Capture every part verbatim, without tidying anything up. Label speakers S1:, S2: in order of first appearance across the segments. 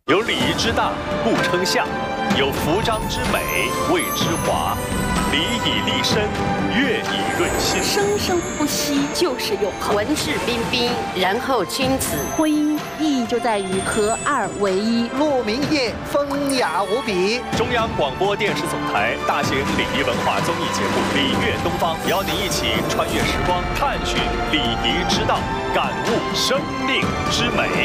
S1: 有礼仪之大，故称相；有服装之美，谓之华。礼以立身，乐以润心。
S2: 生生不息，就是永恒。
S3: 文质彬彬，然后君子。
S2: 婚姻意义就在于合二为一。
S4: 鹿鸣夜，风雅无比。
S1: 中央广播电视总台大型礼仪文化综艺节目《礼乐东方》，邀您一起穿越时光，探寻礼仪之道，感悟生命之美。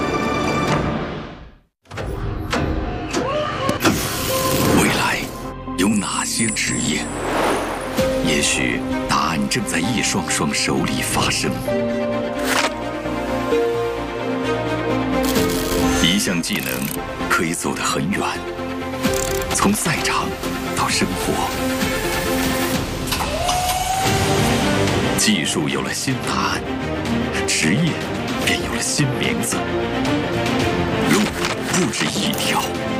S5: 未来有哪些职业？也许答案正在一双双手里发生。一项技能可以走得很远，从赛场到生活。技术有了新答案，职业便有了新名字。路不止一条。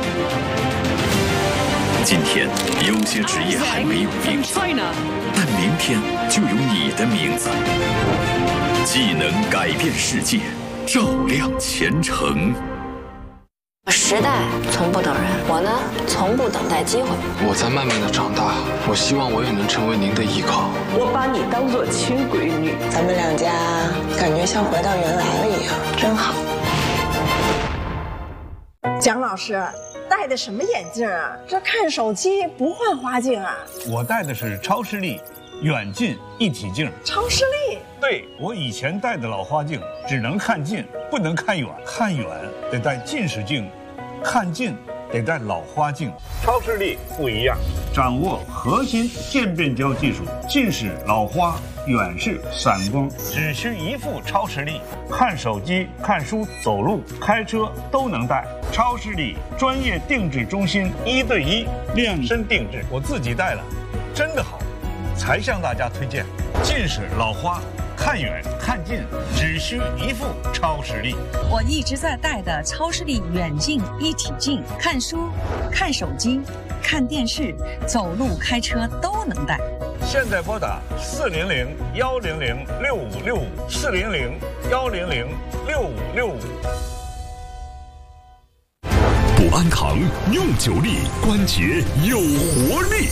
S5: 今天有些职业还没有名字，但明天就有你的名字。技能改变世界，照亮前程。
S3: 时代从不等人，我呢，从不等待机会。
S6: 我在慢慢的长大，我希望我也能成为您的依靠。
S7: 我把你当作亲闺女，
S8: 咱们两家感觉像回到原来了一样，真好。
S9: 蒋老师戴的什么眼镜啊？这看手机不换花镜啊？
S10: 我戴的是超视力远近一体镜。
S9: 超视力？
S10: 对，我以前戴的老花镜只能看近，不能看远，看远得戴近视镜，看近得戴老花镜。超视力不一样，掌握核心渐变焦技术，近视、老花、远视、散光，只需一副超视力，看手机、看书、走路、开车都能戴。超视力专业定制中心，一对一量身定制，我自己戴了，真的好，才向大家推荐。近视、老花，看远看近只需一副超视力。
S11: 我一直在戴的超视力远近一体镜，看书、看手机、看电视、走路、开车都能戴。
S10: 现在拨打四零零幺零零六五六五四零零幺零零六五六五。
S12: 补安堂用久力，关节有活力。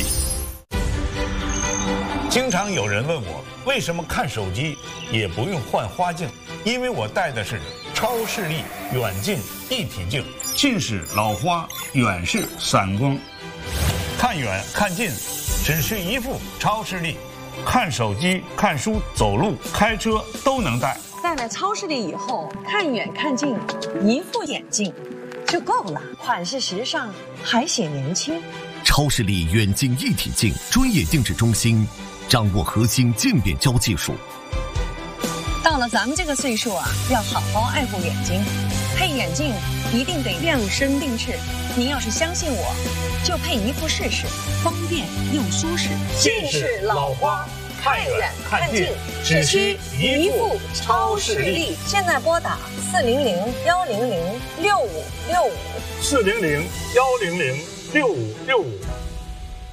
S10: 经常有人问我，为什么看手机也不用换花镜？因为我戴的是超视力远近一体镜，近视、老花、远视、散光，看远看近只需一副超视力，看手机、看书、走路、开车都能戴。
S11: 戴了超视力以后，看远看近一副眼镜就够了，款式时尚，还显年轻。
S12: 超视力远近一体镜专业定制中心，掌握核心渐变焦技术。
S11: 到了咱们这个岁数啊，要好好爱护眼睛，配眼镜一定得量身定制。您要是相信我，就配一副试试，方便又舒适。
S10: 近视、老花，看远看近只需一副超视力。
S11: 现在拨打四零零幺零零六五六五，
S10: 四零零幺零零六五六五。